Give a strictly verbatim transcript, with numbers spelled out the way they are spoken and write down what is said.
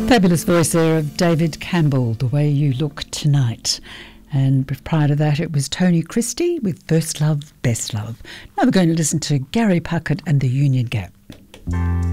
Fabulous voice there of David Campbell, The Way You Look Tonight. And prior to that, it was Tony Christie with First Love, Best Love. Now we're going to listen to Gary Puckett and the Union Gap.